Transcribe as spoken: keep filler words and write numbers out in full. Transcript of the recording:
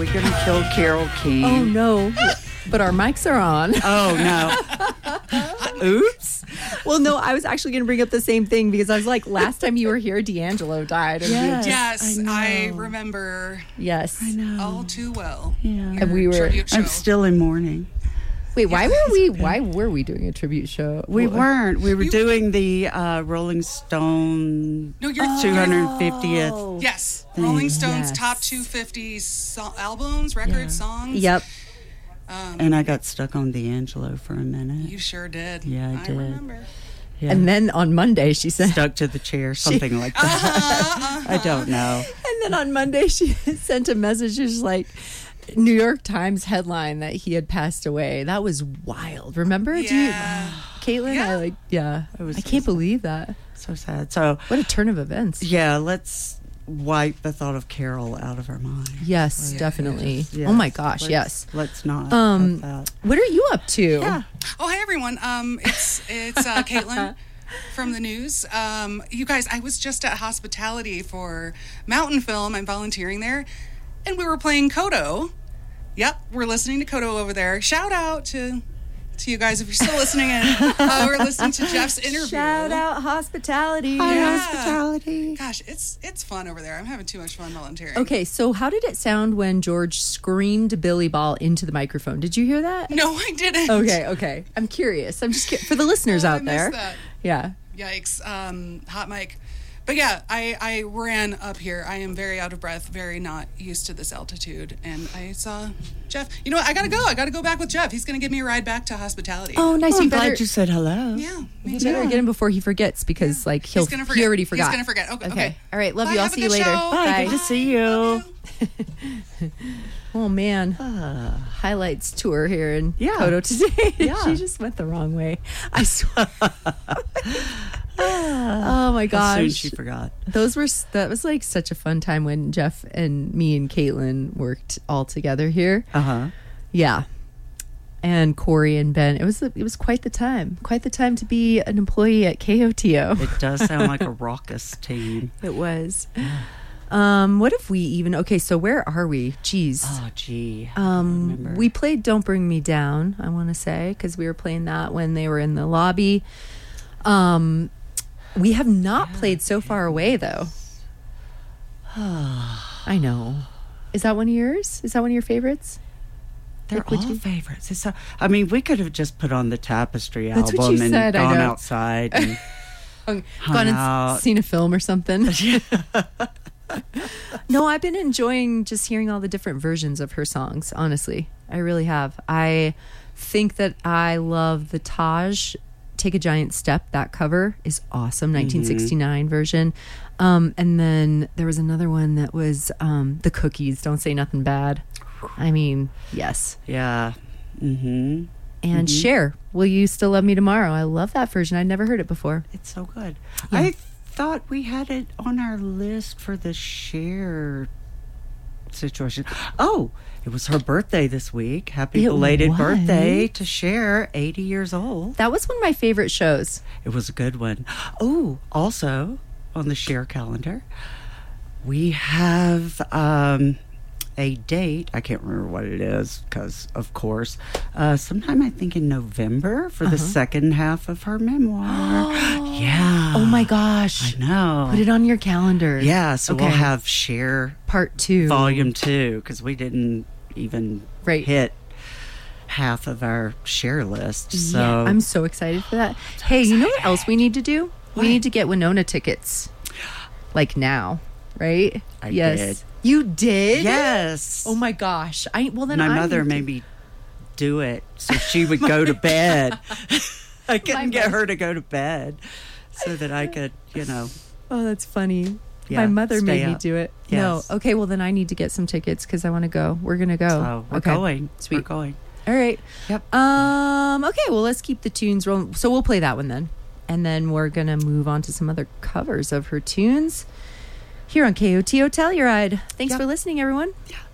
we going to kill Carole King? Oh, no. But our mics are on. Oh, no. Oops. Well, no, I was actually going to bring up the same thing because I was like, last time you were here, D'Angelo died. And Yes. Yes, I I, know. remember we, yes. I know. all too well. Yeah. your And we were- tribute show. I'm still in mourning. Wait, why Yeah, were we? it's okay. Why were we doing a tribute show? We Well, weren't. We were You- doing the uh, Rolling Stone No, you're two hundred fiftieth. Oh. Yes, Rolling Stones Yes. top two fifty so- albums, records, Yeah. songs. Yep. Um, And I got stuck on D'Angelo for a minute. you sure did. Yeah, I did. remember. Yeah. And then on Monday, she said, Stuck to the chair, something like that. I don't know. and then on Monday, she sent a message. She was like, New York Times headline that he had passed away. That was wild. Remember? Do you, Yeah. Caitlin? Yeah. I like, yeah. It was I so can't sad. believe that. So sad. So, What a turn of events. yeah, let's wipe the thought of Carol out of our mind. Yes, Yeah. definitely. Yes. Oh my gosh, Let's- yes. Let's not Um, have that. What are you up to? Yeah. Oh, hi everyone. Um, it's it's uh, Caitlin from the news. Um, you guys, I was just at Hospitality for Mountain Film. I'm volunteering there, and we were playing Kodo. Yep, we're listening to Kodo over there. Shout out to to you guys if you're still listening in. Uh, we're listening to Jeff's interview. Shout out hospitality. Hi, Yeah. hospitality. Gosh, it's it's fun over there. I'm having too much fun volunteering. Okay, so how did it sound when George screamed Billy Ball into the microphone? Did you hear that? No, I didn't. Okay, okay. I'm curious. I'm just cu- for the listeners Oh, I out missed there. that. Yeah. Yikes. Um, hot mic. But yeah, I, I ran up here. I am very out of breath, very not used to this altitude. And I saw Jeff. You know what? I got to go. I got to go back with Jeff. He's going to give me a ride back to Hospitality. Oh, nice. Oh, you I'm better, glad you said hello. Yeah, me you too. better get him before he forgets because, like, he'll He's gonna forget. he already He's forgot. gonna forget. Okay, okay. All right. Love Bye, you. I'll have a see you good later. show. Bye. Bye. Good to see you. Love you. Oh man, highlights tour here in Yeah. Kodo today. Yeah. She just went the wrong way. I swear. Oh my How gosh, soon she forgot. those were s- that was like such a fun time when Jeff and me and Caitlin worked all together here. Uh huh. Yeah, and Corey and Ben. It was it was quite the time. Quite the time to be an employee at K O T O. It does sound like a raucous team. It was. Um, what if we even okay? So where are we? Jeez. Oh, gee. I Um, remember. we played "Don't Bring Me Down." I want to say because we were playing that when they were in the lobby. Um, we have not played "So Far Away" though. I know. Is that one of yours? Is that one of your favorites? They're Like, would all you- favorites. It's so, I mean, we could have just put on the Tapestry That's album what you and said, I gone know. outside. And, Hung- Hung Gone and s- out. seen a film or something. No, I've been enjoying just hearing all the different versions of her songs. Honestly, I really have. I think that I love the Taj "Take a Giant Step." That cover is awesome, nineteen sixty-nine version. Um, and then there was another one that was um, the Cookies. "Don't Say Nothing Bad." I mean, yes. yeah. Mm-hmm. And Cher, "Will You Still Love Me Tomorrow?" I love that version. I'd never heard it before. It's so good. Yeah. I thought we had it on our list for the Cher situation. Oh, it was her birthday this week. Happy It belated was. birthday to Cher, eighty years old. That was one of my favorite shows. It was a good one. Oh, also on the Cher calendar, we have um, a date. I can't remember what it is because, of course, uh, sometime I think in November for the second half of her memoir. Yeah. Oh my gosh. I know. Put it on your calendar. Yeah, so we'll Okay. have Cher Part two. volume two because we didn't even Right. hit half of our Cher list. So Yeah, I'm so excited for that. Hey, you know what else we need to do? What? We need to get Winona tickets. Like now, right? I yes. did. You did? yes. Oh my gosh. I well then My I mother need to- made me do it so she would go to bed. I couldn't get mother- her to go to bed so that I could, you know. Oh, that's funny. Yeah, My mother stay made me up. do it. Yes. No. Okay, well then I need to get some tickets because I want to go. We're gonna go. So we're okay. going. Sweet. We're going. All right. Yep. Um. Okay. Well, let's keep the tunes rolling. So we'll play that one then, and then we're gonna move on to some other covers of her tunes here on K O T O Telluride. Thanks Yep. for listening, everyone. Yeah.